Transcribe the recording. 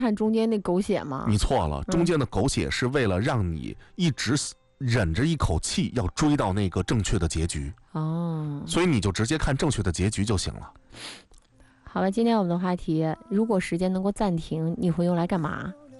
看中间那狗血吗？ 你错了，中间的狗血是为了让你一直忍着一口气要追到那个正确的结局。 哦， 所以你就直接看正确的结局就行了。 好了，今天我们的话题，如果时间能够暂停，你会用来干嘛？